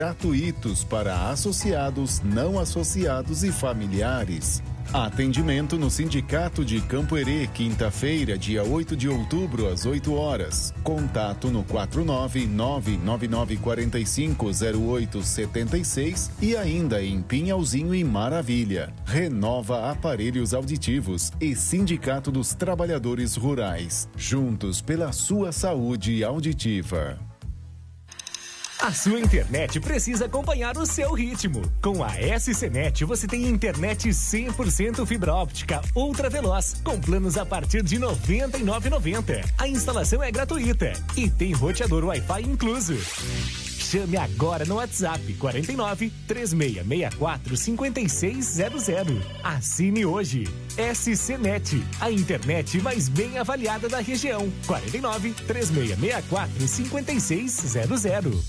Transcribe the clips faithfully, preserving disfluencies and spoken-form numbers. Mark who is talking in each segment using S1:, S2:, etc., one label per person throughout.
S1: gratuitos para associados, não associados e familiares. Atendimento no Sindicato de Campo Herê, quinta-feira, dia oito de outubro, às oito horas. Contato no quatro nove nove nove nove quatro cinco zero oito sete seis e ainda em Pinhalzinho e Maravilha. Renova Aparelhos Auditivos e Sindicato dos Trabalhadores Rurais. Juntos pela sua saúde auditiva.
S2: A sua internet precisa acompanhar o seu ritmo. Com a S C Net você tem internet cem por cento fibra óptica ultra veloz, com planos a partir de noventa e nove reais e noventa centavos. A instalação é gratuita e tem roteador Wi-Fi incluso. Chame agora no WhatsApp quarenta e nove, três seis seis quatro, cinco seis zero zero. Assine hoje. S C Net, a internet mais bem avaliada da região. quarenta e nove, três seis seis quatro, cinco seis zero zero.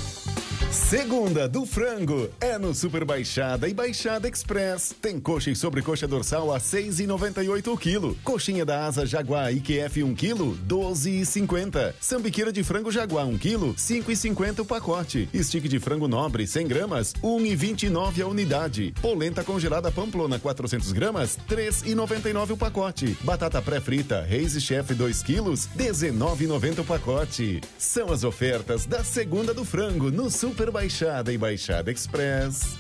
S1: Segunda do frango é no Super Baixada e Baixada Express. Tem coxa e sobrecoxa dorsal a seis reais e noventa e oito centavos o quilo. Coxinha da asa Jaguar I Q F um quilo, doze reais e cinquenta centavos. Sambiqueira de frango Jaguar um quilo, cinco reais e cinquenta centavos o pacote. Stick de frango nobre cem gramas, um real e vinte e nove centavos a unidade. Polenta congelada Pamplona quatrocentas gramas, três reais e noventa e nove centavos o pacote. Batata pré-frita Reis e Chef dois quilos, dezenove reais e noventa centavos o pacote. São as ofertas da Segunda do Frango no Super Baixada e Baixada Express.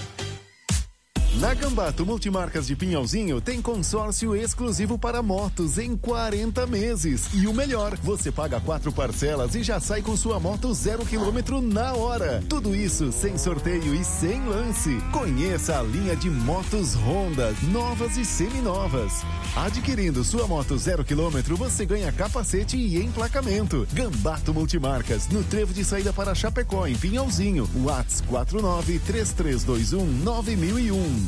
S1: Na Gambato Multimarcas de Pinhalzinho tem consórcio exclusivo para motos em quarenta meses. E o melhor, você paga quatro parcelas e já sai com sua moto zero quilômetro na hora. Tudo isso sem sorteio e sem lance. Conheça a linha de motos Honda, novas e seminovas. Adquirindo sua moto zero quilômetro, você ganha capacete e emplacamento. Gambato Multimarcas, no trevo de saída para Chapecó, em Pinhalzinho. WhatsApp quatro nove, três três dois um, nove mil e um.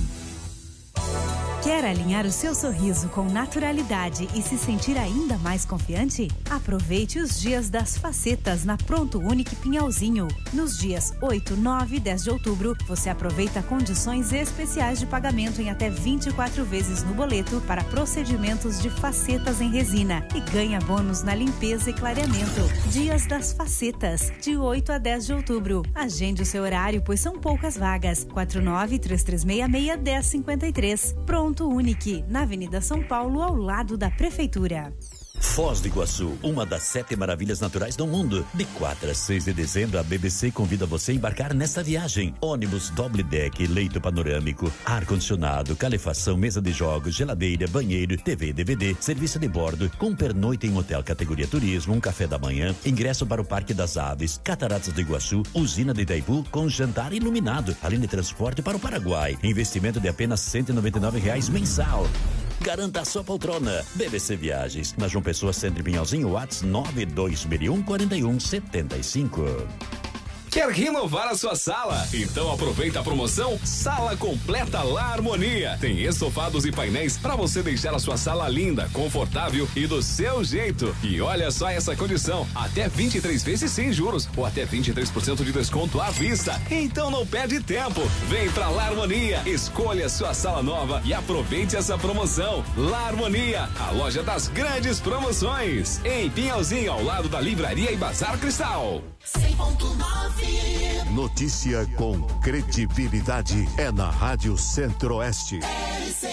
S3: Quer alinhar o seu sorriso com naturalidade e se sentir ainda mais confiante? Aproveite os dias das facetas na Pronto Unique Pinhalzinho. Nos dias oito, nove e dez de outubro, você aproveita condições especiais de pagamento em até vinte e quatro vezes no boleto para procedimentos de facetas em resina e ganha bônus na limpeza e clareamento. Dias das facetas, de oito a dez de outubro. Agende o seu horário, pois são poucas vagas. quatro nove, três três seis seis, um zero cinco três. Pronto Unique, na Avenida São Paulo, ao lado da Prefeitura.
S4: Foz do Iguaçu, uma das sete maravilhas naturais do mundo. De quatro a seis de dezembro, a B B C convida você a embarcar nesta viagem. Ônibus doble deck, leito panorâmico, ar-condicionado, calefação, mesa de jogos, geladeira, banheiro, T V, D V D, serviço de bordo, com pernoite em hotel categoria turismo, um café da manhã, ingresso para o Parque das Aves, Cataratas do Iguaçu, usina de Itaipu com jantar iluminado, além de transporte para o Paraguai. Investimento de apenas cento e noventa e nove reais mensal. Garanta a sua poltrona. B B C Viagens, na João Pessoa, Centro Pinhalzinho, WhatsApp nove dois mil um, quarenta e um, setenta e cinco.
S5: Quer renovar a sua sala? Então aproveita a promoção Sala Completa La Harmonia. Tem estofados e painéis para você deixar a sua sala linda, confortável e do seu jeito. E olha só essa condição, até vinte e três vezes sem juros ou até vinte e três por cento de desconto à vista. Então não perde tempo. Vem pra La Harmonia, escolha sua sala nova e aproveite essa promoção. La Harmonia, a loja das grandes promoções. Em Pinhalzinho, ao lado da Livraria e Bazar Cristal.
S6: cem ponto nove.
S7: Notícia com credibilidade é na Rádio Centro-Oeste.
S6: R C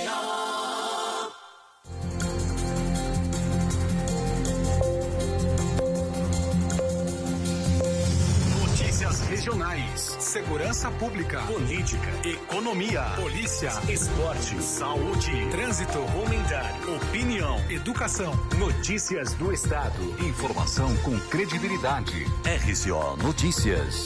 S6: O.
S8: Notícias regionais, segurança pública, política, economia, polícia, esporte, saúde, trânsito, Romendar, opinião, educação, notícias do estado, informação com credibilidade.
S4: R C O Notícias.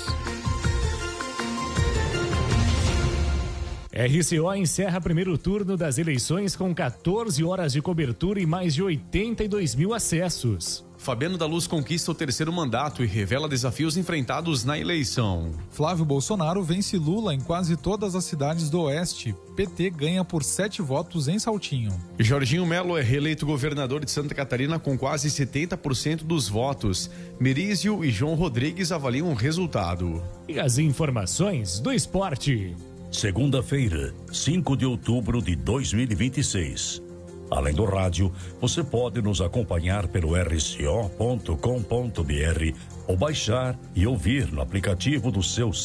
S2: R C O encerra primeiro turno das eleições com quatorze horas de cobertura e mais de oitenta e dois mil acessos.
S9: Fabiano da Luz conquista o terceiro mandato e revela desafios enfrentados na eleição.
S10: Flávio Bolsonaro vence Lula em quase todas as cidades do Oeste. P T ganha por sete votos em Saltinho.
S9: Jorginho Melo é reeleito governador de Santa Catarina com quase setenta por cento dos votos. Merizio e João Rodrigues avaliam o resultado.
S2: E as informações do esporte.
S4: Segunda-feira, cinco de outubro de dois mil e vinte e seis.
S11: Além do rádio, você pode nos acompanhar pelo r c o ponto com ponto b r ou baixar e ouvir no aplicativo do seu